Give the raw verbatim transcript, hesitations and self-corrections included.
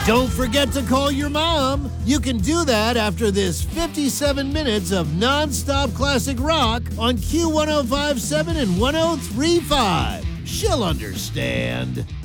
Don't forget to call your mom. You can do that after this fifty-seven minutes of non-stop classic rock on Q one oh five point seven and one oh three point five. She'll understand.